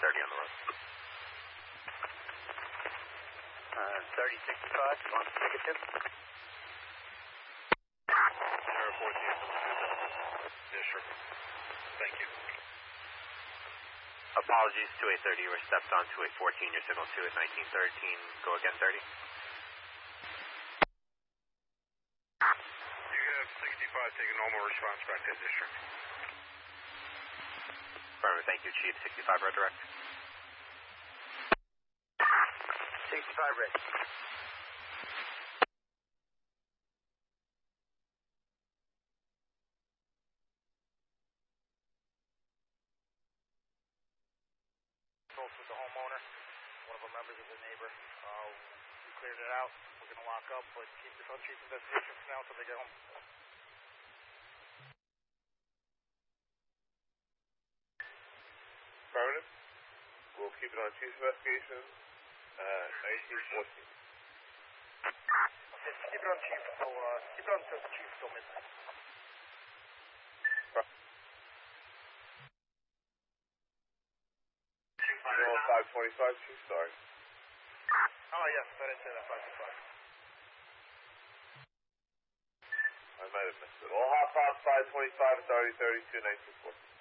30 on the road. 3065, you want to take it to? Sierra 14. Yes, sir. Thank you. Apologies, 2830, you were stepped on 2814, your signal 2 at 1913, go again 30. You have 65, take a normal response back to district. Affirmative, thank you, Chief. 65, road direct. 65, ready. Both with the homeowner, one of our members is a neighbor. We cleared it out. We're going to lock up, but keep this on chief investigation for now until they get home. Affirmative. We'll keep it on chief investigation. 1914. Keep it on chief until chief till midnight. 525, Chief, sorry. Oh, yes, I didn't say that, 525. I might have missed it. All hot cross 525, authority 32, 1914.